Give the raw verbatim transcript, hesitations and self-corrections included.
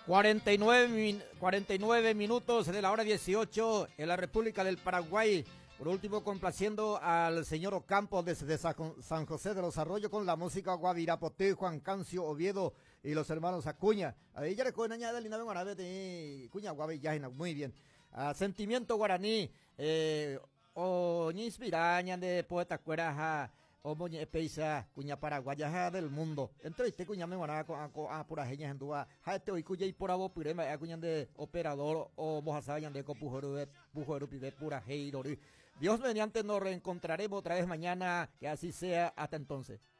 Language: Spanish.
cuarenta y nueve, min, cuarenta y nueve minutos de la hora dieciocho en la República del Paraguay. Por último, complaciendo al señor Ocampo desde San José de los Arroyos con la música Guavirapoté, Juan Cancio Oviedo y los hermanos Acuña. Ahí ya le cogen añade Lina Guarabe, Cuña Guavillajina, muy bien. Uh, sentimiento guaraní, eh, o ni inspiraña de poeta cueraja, o moñe peisa, cuña paraguaya del mundo. Entre este cuña me van a a pura jeña en dua, ha este hoy cuya y por abo pirema, a cuña de operador o mojasayan de copujeru de pujeru pide pura heirori. Dios mediante nos reencontraremos otra vez mañana, que así sea, hasta entonces.